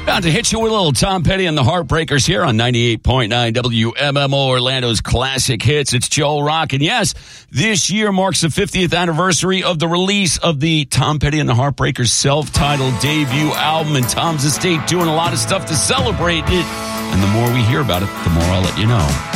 About to hit you with a little Tom Petty and the Heartbreakers here on 98.9 WMMO Orlando's Classic Hits. It's Joe Rock. And yes, this year marks the 50th anniversary of the release of the Tom Petty and the Heartbreakers self-titled debut album. And Tom's estate doing a lot of stuff to celebrate it. And the more we hear about it, the more I'll let you know.